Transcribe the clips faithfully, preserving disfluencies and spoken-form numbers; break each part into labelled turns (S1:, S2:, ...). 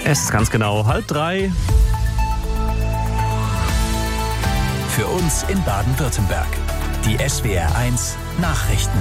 S1: Es ist ganz genau halb drei.
S2: Für uns in Baden-Württemberg. Die S W R eins Nachrichten.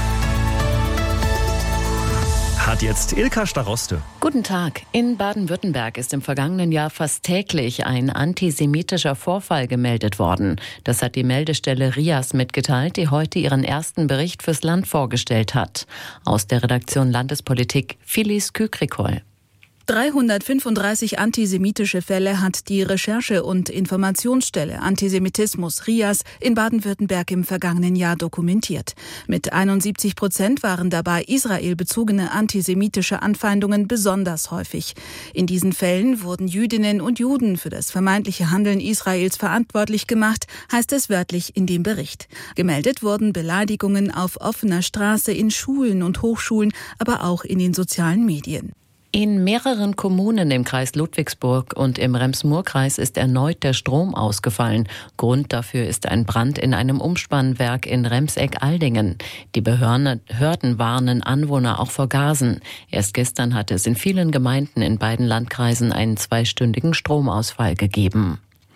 S1: Hat jetzt Ilka Staroste.
S3: Guten Tag. In Baden-Württemberg ist im vergangenen Jahr fast täglich ein antisemitischer Vorfall gemeldet worden. Das hat die Meldestelle R I A S mitgeteilt, die heute ihren ersten Bericht fürs Land vorgestellt hat. Aus der Redaktion Landespolitik Phyllis Kükrikol.
S4: dreihundertfünfunddreißig antisemitische Fälle hat die Recherche- und Informationsstelle Antisemitismus R I A S in Baden-Württemberg im vergangenen Jahr dokumentiert. Mit einundsiebzig Prozent waren dabei israelbezogene antisemitische Anfeindungen besonders häufig. In diesen Fällen wurden Jüdinnen und Juden für das vermeintliche Handeln Israels verantwortlich gemacht, heißt es wörtlich in dem Bericht. Gemeldet wurden Beleidigungen auf offener Straße, in Schulen und Hochschulen, aber auch in den sozialen Medien.
S3: In mehreren Kommunen im Kreis Ludwigsburg und im Rems-Murr-Kreis ist erneut der Strom ausgefallen. Grund dafür ist ein Brand in einem Umspannwerk in Remseck-Aldingen. Die Behörden warnen Anwohner auch vor Gasen. Erst gestern hatte es in vielen Gemeinden in beiden Landkreisen einen zweistündigen Stromausfall gegeben.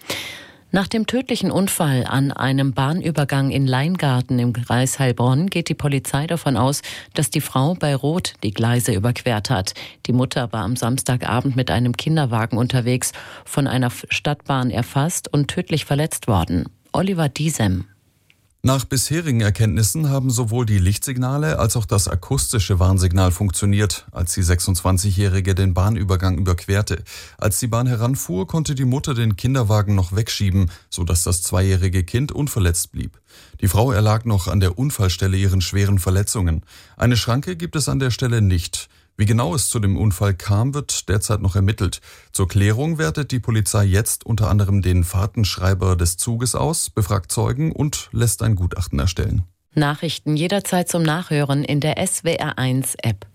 S3: Nach dem tödlichen Unfall an einem Bahnübergang in Leingarten im Kreis Heilbronn geht die Polizei davon aus, dass die Frau bei Rot die Gleise überquert hat. Die Mutter war am Samstagabend mit einem Kinderwagen unterwegs, von einer Stadtbahn erfasst und tödlich verletzt worden. Oliver Diesem.
S5: Nach bisherigen Erkenntnissen haben sowohl die Lichtsignale als auch das akustische Warnsignal funktioniert, als die sechsundzwanzigjährige den Bahnübergang überquerte. Als die Bahn heranfuhr, konnte die Mutter den Kinderwagen noch wegschieben, sodass das zweijährige Kind unverletzt blieb. Die Frau erlag noch an der Unfallstelle ihren schweren Verletzungen. Eine Schranke gibt es an der Stelle nicht. Wie genau es zu dem Unfall kam, wird derzeit noch ermittelt. Zur Klärung wertet die Polizei jetzt unter anderem den Fahrtenschreiber des Zuges aus, befragt Zeugen und lässt ein Gutachten erstellen.
S3: Nachrichten jederzeit zum Nachhören in der S W R eins App.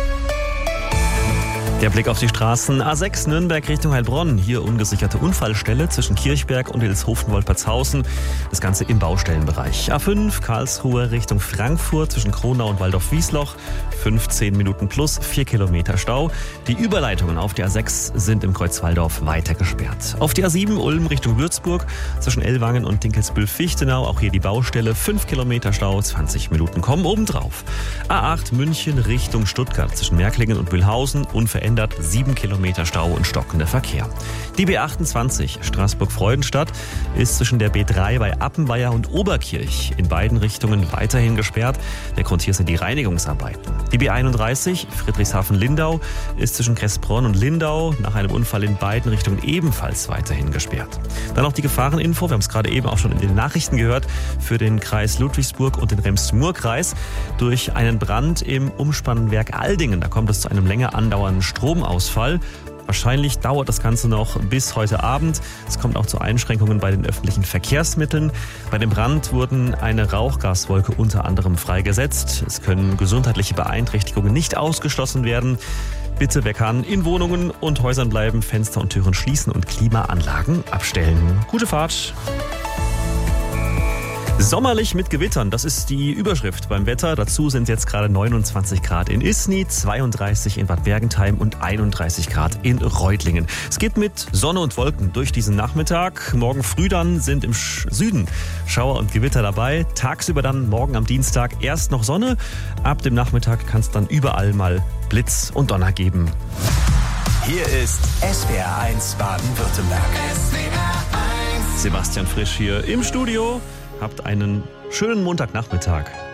S1: Der Blick auf die Straßen. A sechs Nürnberg Richtung Heilbronn. Hier ungesicherte Unfallstelle zwischen Kirchberg und Ilshofen-Wolpertshausen. Das Ganze im Baustellenbereich. A fünf Karlsruhe Richtung Frankfurt zwischen Kronau und Waldorf-Wiesloch. fünfzehn Minuten plus, vier Kilometer Stau. Die Überleitungen auf die A sechs sind im Kreuz Walldorf weiter gesperrt. Auf die A sieben Ulm Richtung Würzburg zwischen Ellwangen und Dinkelsbühl-Fichtenau. Auch hier die Baustelle. fünf Kilometer Stau, zwanzig Minuten kommen obendrauf. A acht München Richtung Stuttgart zwischen Märklingen und Mühlhausen. Unverändert sieben Kilometer Stau und stockender Verkehr. Die B achtundzwanzig Straßburg-Freudenstadt ist zwischen der B drei bei Appenweier und Oberkirch in beiden Richtungen weiterhin gesperrt. Der Grund hier sind die Reinigungsarbeiten. Die B einunddreißig Friedrichshafen-Lindau ist zwischen Kressbronn und Lindau nach einem Unfall in beiden Richtungen ebenfalls weiterhin gesperrt. Dann noch die Gefahreninfo, wir haben es gerade eben auch schon in den Nachrichten gehört, für den Kreis Ludwigsburg und den Rems-Murr-Kreis. Durch einen Brand im Umspannwerk Aldingen, da kommt es zu einem länger andauernden Stromausfall. Wahrscheinlich dauert das Ganze noch bis heute Abend. Es kommt auch zu Einschränkungen bei den öffentlichen Verkehrsmitteln. Bei dem Brand wurden eine Rauchgaswolke unter anderem freigesetzt. Es können gesundheitliche Beeinträchtigungen nicht ausgeschlossen werden. Bitte, wer kann, in Wohnungen und Häusern bleiben, Fenster und Türen schließen und Klimaanlagen abstellen. Gute Fahrt! Sommerlich mit Gewittern, das ist die Überschrift beim Wetter. Dazu sind jetzt gerade neunundzwanzig Grad in Isny, zweiunddreißig in Bad Bergentheim und einunddreißig Grad in Reutlingen. Es geht mit Sonne und Wolken durch diesen Nachmittag. Morgen früh dann sind im Süden Schauer und Gewitter dabei. Tagsüber dann morgen am Dienstag erst noch Sonne. Ab dem Nachmittag kann es dann überall mal Blitz und Donner geben.
S2: Hier ist S W R eins Baden-Württemberg. S W R eins.
S1: Sebastian Frisch hier im Studio. Habt einen schönen Montagnachmittag.